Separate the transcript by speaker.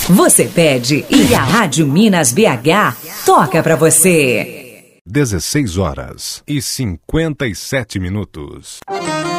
Speaker 1: Você pede e a Rádio Minas BH toca pra você.
Speaker 2: 16 horas e 57 minutos.